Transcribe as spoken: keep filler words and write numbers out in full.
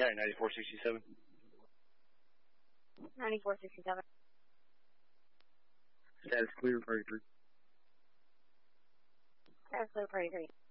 Sorry, ninety-four sixty-seven. ninety-four sixty-seven. Status clear, party three. Status clear, party three.